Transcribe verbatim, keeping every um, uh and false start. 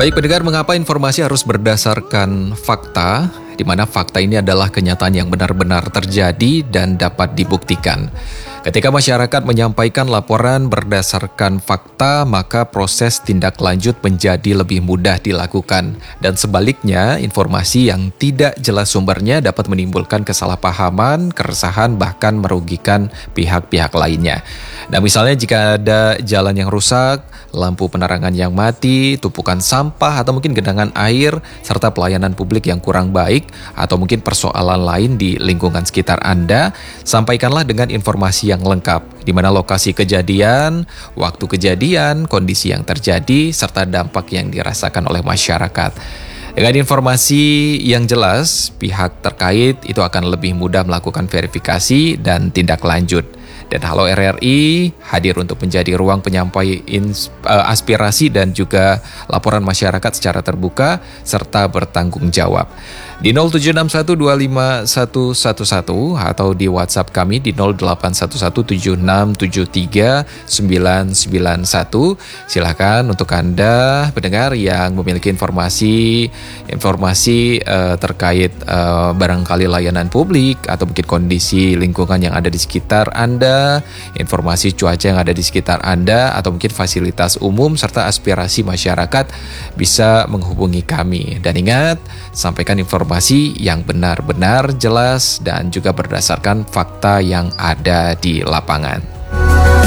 Baik pendengar, mengapa informasi harus berdasarkan fakta, di mana fakta ini adalah kenyataan yang benar-benar terjadi dan dapat dibuktikan. Ketika masyarakat menyampaikan laporan berdasarkan fakta, maka proses tindak lanjut menjadi lebih mudah dilakukan. Dan sebaliknya, informasi yang tidak jelas sumbernya dapat menimbulkan kesalahpahaman, keresahan, bahkan merugikan pihak-pihak lainnya. Nah, misalnya jika ada jalan yang rusak, lampu penerangan yang mati, tumpukan sampah, atau mungkin genangan air, serta pelayanan publik yang kurang baik, atau mungkin persoalan lain di lingkungan sekitar Anda, sampaikanlah dengan informasi yang lengkap, di mana lokasi kejadian, waktu kejadian, kondisi yang terjadi, serta dampak yang dirasakan oleh masyarakat. Dengan informasi yang jelas, pihak terkait itu akan lebih mudah melakukan verifikasi dan tindak lanjut. Dan Halo R R I hadir untuk menjadi ruang penyampaian aspirasi dan juga laporan masyarakat secara terbuka serta bertanggung jawab. Di nol tujuh enam satu dua lima satu satu satu atau di WhatsApp kami di nol delapan satu satu tujuh enam tujuh tiga sembilan sembilan satu. Silakan untuk Anda pendengar yang memiliki informasi informasi uh, terkait uh, barangkali layanan publik atau mungkin kondisi lingkungan yang ada di sekitar Anda, informasi cuaca yang ada di sekitar Anda, atau mungkin fasilitas umum serta aspirasi masyarakat, bisa menghubungi kami. Dan ingat, sampaikan informasi yang benar-benar jelas dan juga berdasarkan fakta yang ada di lapangan.